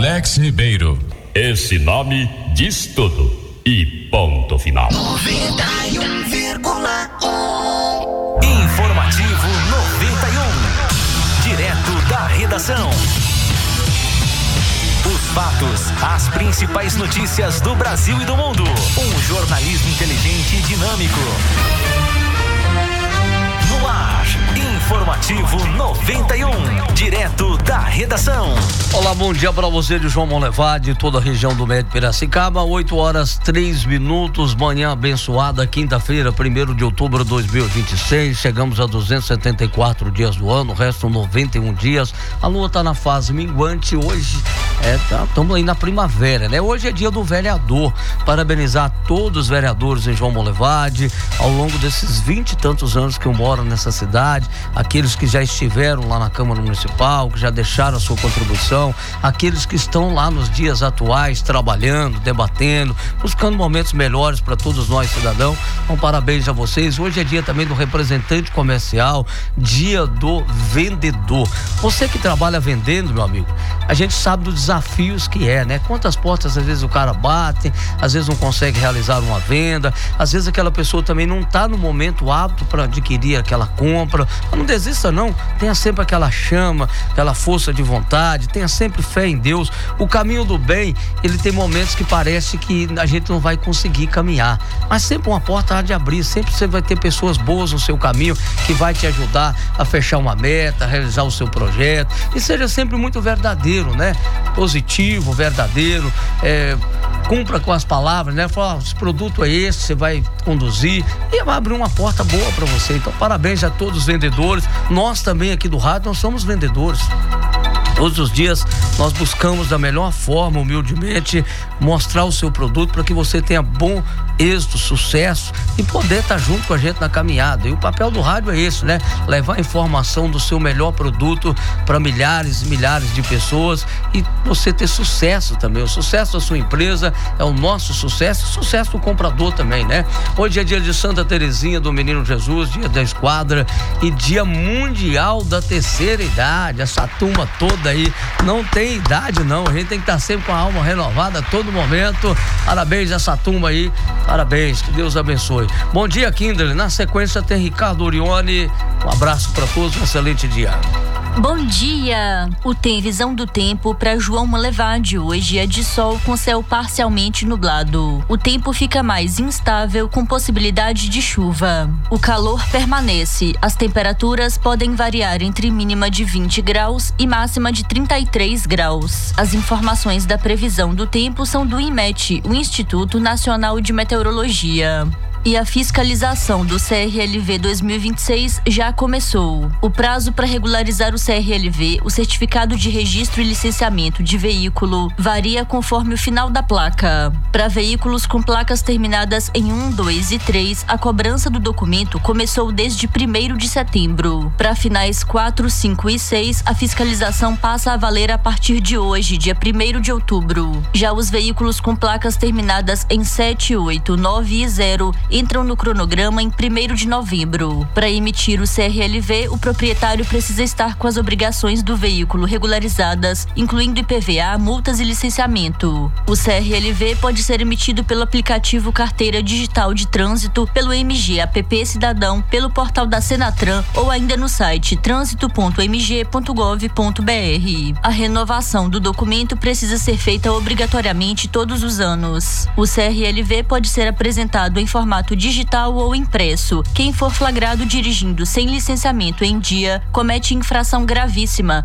Alex Ribeiro. Esse nome diz tudo. E ponto final. 91,1. Informativo 91. Direto da redação. Os fatos, as principais notícias do Brasil e do mundo. Um jornalismo inteligente e dinâmico. No ar, Informativo 91, direto da redação. Olá, bom dia para você de João Monlevade, toda a região do Médio Piracicaba, 8h03, manhã abençoada, quinta-feira, 1º de outubro de 2026, chegamos a 274 dias do ano, restam 91 dias, a lua está na fase minguante, hoje estamos aí na primavera, né? Hoje é dia do vereador, parabenizar todos os vereadores em João Monlevade, ao longo desses 20 e tantos anos que eu moro nessa cidade, aqueles que já estiveram lá na Câmara Municipal, que já deixaram a sua contribuição, aqueles que estão lá nos dias atuais, trabalhando, debatendo, buscando momentos melhores para todos nós cidadãos. Então, parabéns a vocês. Hoje é dia também do representante comercial, dia do vendedor. Você que trabalha vendendo, meu amigo, a gente sabe dos desafios que é, né? Quantas portas às vezes o cara bate, às vezes não consegue realizar uma venda, às vezes aquela pessoa também não está no momento apto para adquirir aquela compra. Não desista não, tenha sempre aquela chama, aquela força de vontade, tenha sempre fé em Deus. O caminho do bem, ele tem momentos que parece que a gente não vai conseguir caminhar, mas sempre uma porta há de abrir, sempre você vai ter pessoas boas no seu caminho que vai te ajudar a fechar uma meta, a realizar o seu projeto, e seja sempre muito verdadeiro, né? Positivo, verdadeiro, cumpra com as palavras, né? Fala, esse produto é esse, você vai conduzir e vai abrir uma porta boa para você. Então, parabéns a todos os vendedores. Nós também aqui do rádio, nós somos vendedores. Todos os dias nós buscamos da melhor forma, humildemente, mostrar o seu produto para que você tenha bom êxito, sucesso e poder estar junto com a gente na caminhada. E o papel do rádio é esse, né? Levar a informação do seu melhor produto para milhares e milhares de pessoas e você ter sucesso também. O sucesso da sua empresa é o nosso sucesso e o sucesso do comprador também, né? Hoje é dia de Santa Terezinha do Menino Jesus, dia da Esquadra e dia mundial da terceira idade. Essa turma toda aí não tem idade não, a gente tem que estar sempre com a alma renovada a todo momento. Parabéns a essa turma aí, parabéns, que Deus abençoe. Bom dia, Kindle. Na sequência tem Ricardo Orione. Um abraço para todos, um excelente dia. Bom dia! O Tem Visão do Tempo para João Monlevade hoje é de sol com céu parcialmente nublado. O tempo fica mais instável com possibilidade de chuva. O calor permanece. As temperaturas podem variar entre mínima de 20 graus e máxima de 33 graus. As informações da previsão do tempo são do INMET, o Instituto Nacional de Meteorologia. E a fiscalização do CRLV 2026 já começou. O prazo para regularizar o CRLV, o certificado de registro e licenciamento de veículo, varia conforme o final da placa. Para veículos com placas terminadas em 1, 2 e 3, a cobrança do documento começou desde 1º de setembro. Para finais 4, 5 e 6, a fiscalização passa a valer a partir de hoje, dia 1º de outubro. Já os veículos com placas terminadas em 7, 8, 9 e 0 entram no cronograma em 1º de novembro. Para emitir o CRLV, o proprietário precisa estar com as obrigações do veículo regularizadas, incluindo IPVA, multas e licenciamento. O CRLV pode ser emitido pelo aplicativo Carteira Digital de Trânsito, pelo MG App Cidadão, pelo portal da Senatran ou ainda no site transito.mg.gov.br. A renovação do documento precisa ser feita obrigatoriamente todos os anos. O CRLV pode ser apresentado em formato digital ou impresso. Quem for flagrado dirigindo sem licenciamento em dia comete infração gravíssima,